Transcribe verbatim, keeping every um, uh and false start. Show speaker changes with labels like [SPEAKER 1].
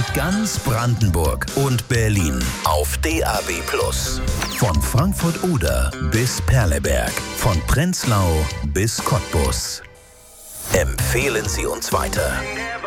[SPEAKER 1] in ganz Brandenburg und Berlin auf D A B plus. Von Frankfurt-Oder bis Perleberg, von Prenzlau bis Cottbus. Empfehlen Sie uns weiter.